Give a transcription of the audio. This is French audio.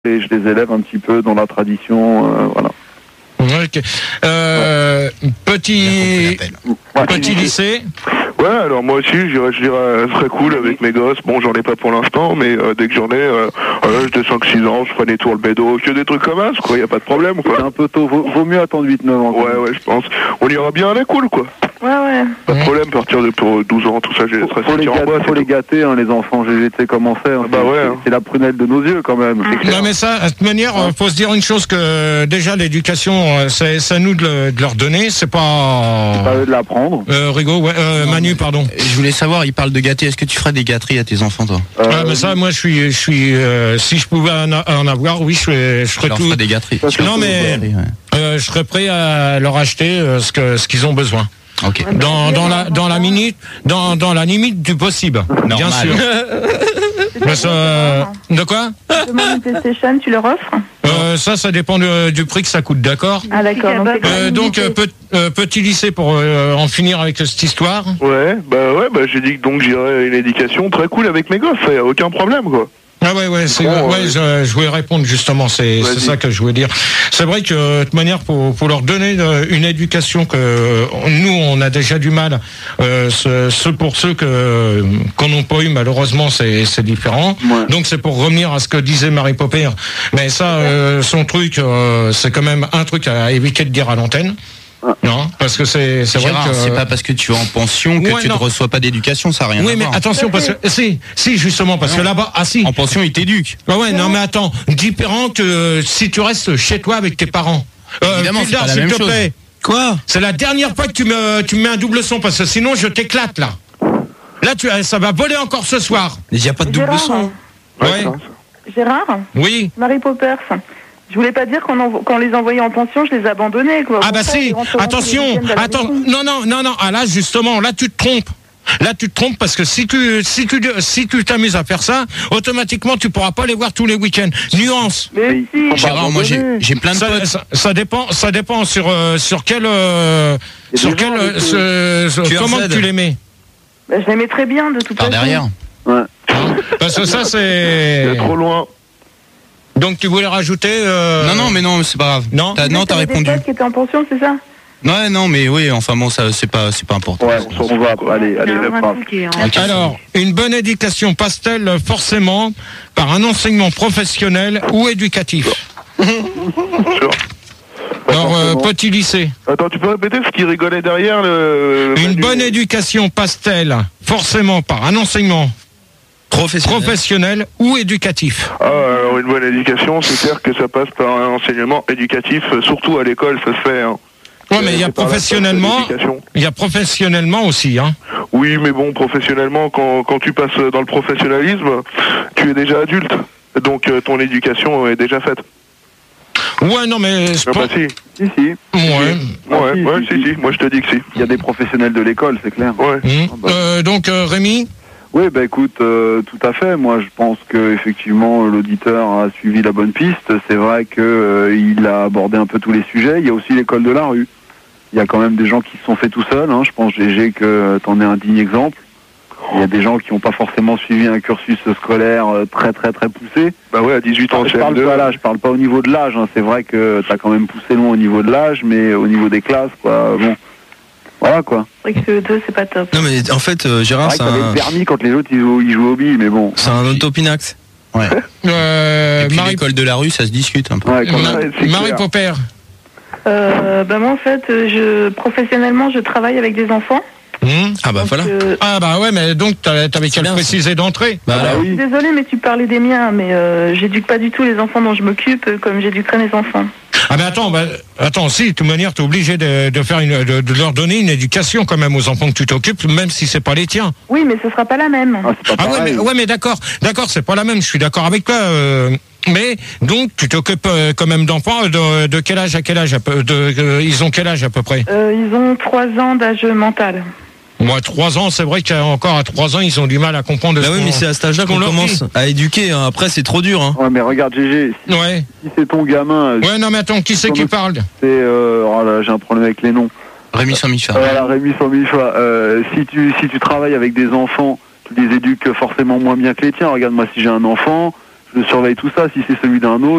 et je les élève un petit peu dans la tradition, voilà. Okay. Petit lycée. Ouais, alors moi aussi, je dirais, ce serait cool avec mes gosses. Bon, j'en ai pas pour l'instant, mais dès que j'en ai, à l'âge de 5-6 ans, je ferai des tours le bédo, que des trucs comme ça, quoi, y a pas de problème, quoi. C'est un peu tôt, vaut mieux attendre 8-9 ans. Ouais, je pense. On ira bien à la cool, quoi. Ouais. Pas de problème, à partir de pour 12 ans, tout ça, j'ai faut les gâter, hein, les enfants, j'ai été comment c'est. Hein, c'est la prunelle de nos yeux, quand même. Non, mais ça, de toute manière, faut se dire une chose que déjà l'éducation, c'est à nous de leur donner, c'est pas à eux de l'apprendre. Rigaud, Manu, pardon. Je voulais savoir, il parle de gâter. Est-ce que tu ferais des gâteries à tes enfants, toi? Mais ça, moi, je suis, si je pouvais en avoir, oui, je ferais tout. Ferais des gâteries. Non, mais je serais prêt à leur acheter ce qu'ils ont besoin. Okay. Dans la limite du possible. Normal. Bien sûr. De quoi? Demande une PlayStation, tu leur offres? Ça dépend du prix que ça coûte, d'accord? Ah d'accord. Donc petit lycée pour en finir avec cette histoire. Ouais, j'ai dit que donc j'irai une éducation très cool avec mes gosses, y a aucun problème, quoi. Ah ouais, je voulais répondre justement, c'est ça que je voulais dire. C'est vrai que de toute manière, pour leur donner une éducation que nous on a déjà du mal, pour ceux qu'on n'a pas eu, malheureusement c'est différent. Ouais. Donc c'est pour revenir à ce que disait Marie Popper. Mais ça, son truc, c'est quand même un truc à éviter de dire à l'antenne. Non, parce que c'est vrai que c'est pas parce que tu es en pension que tu ne reçois pas d'éducation, ça n'a rien à voir. Oui, mais attention, parce que si justement, parce que là-bas, en pension ils t'éduquent. Non, mais attends, différent que si tu restes chez toi avec tes parents. Évidemment, c'est pas la même chose. Plaît. Quoi? C'est la dernière fois que tu me mets un double son, parce que sinon je t'éclate là. Là, ça va voler encore ce soir. Il n'y a pas de double son. Ouais. Gérard. Oui. Marie Poppers. Je voulais pas dire qu'on les envoyait en pension, je les abandonnais, quoi. Ah bah si, attention, non, ah là justement, là tu te trompes. Là tu te trompes parce que si tu t'amuses à faire ça, automatiquement tu pourras pas les voir tous les week-ends. Nuance. Mais si. Gérard, moi j'ai plein de potes. Ça dépend sur quel comment tu les mets. Bah, je les mets très bien de toute façon. Par derrière. Ouais. Parce que ça c'est trop loin. Donc tu voulais rajouter Non, c'est pas grave. Non, t'as répondu. Des potes qui étaient en pension, c'est ça? Ouais, non, mais oui, enfin bon, ça c'est pas important. Ouais, on va aller Alors, une bonne éducation passe-t-elle forcément par un enseignement professionnel ou éducatif? Alors, petit lycée. Attends, tu peux répéter ce qui rigolait derrière Une bonne éducation passe-t-elle forcément par un enseignement professionnel ou éducatif? Alors une bonne éducation, c'est clair que ça passe par un enseignement éducatif, surtout à l'école, ça se fait. Hein. Ouais, mais il y a professionnellement aussi, hein. Oui, mais bon, professionnellement, quand tu passes dans le professionnalisme, tu es déjà adulte, donc ton éducation est déjà faite. Ouais, non, mais si. Si. Ouais, si. Moi, je te dis que si. Il y a des professionnels de l'école, c'est clair. Ouais. Donc, Rémi? Oui, écoute, tout à fait. Moi, je pense que effectivement, l'auditeur a suivi la bonne piste. C'est vrai que il a abordé un peu tous les sujets. Il y a aussi l'école de la rue. Il y a quand même des gens qui se sont faits tout seuls. Hein. Je pense, GG, que t'en es un digne exemple. Il y a des gens qui n'ont pas forcément suivi un cursus scolaire très poussé. Bah ouais, à 18 ans, je parle pas au niveau de l'âge. Hein. C'est vrai que t'as quand même poussé loin au niveau de l'âge, mais au niveau des classes, quoi. Bon. Voilà quoi. C'est vrai que CE2 c'est pas top. Non mais en fait Gérard, c'est un permis quand les autres ils jouent au billes, mais bon. C'est un autopinax. Ouais. Et puis l'école de la rue, ça se discute un peu. Ouais, Marie Popper. Moi en fait, professionnellement je travaille avec des enfants. Ah bah donc, voilà. Ah bah ouais, mais donc t'avais qu'à le préciser d'entrée. Oui. Désolée, mais tu parlais des miens, mais j'éduque pas du tout les enfants dont je m'occupe comme j'éduquerai mes enfants. Ah mais attends, si, de toute manière, t'es obligé de leur donner une éducation quand même aux enfants que tu t'occupes, même si c'est pas les tiens. Oui, mais ce sera pas la même. Mais d'accord, c'est pas la même, je suis d'accord avec toi. Mais donc tu t'occupes quand même d'enfants de quel âge à quel âge ils ont quel âge à peu près? Ils ont 3 ans d'âge mental. Moi, 3 ans, c'est vrai qu'encore à 3 ans, ils ont du mal à comprendre. Oui, mais c'est à cet âge-là qu'on commence à éduquer. Hein. Après, c'est trop dur. Hein. Ouais, mais regarde, GG. Si c'est ton gamin. Ouais, non, mais attends, qui c'est qui parle? C'est. J'ai un problème avec les noms. Rémi Sans-Mifa. Voilà, Rémi Sans-Mifa. Si tu travailles avec des enfants, tu les éduques forcément moins bien que les tiens. Regarde, moi, si j'ai un enfant, je surveille tout ça. Si c'est celui d'un autre,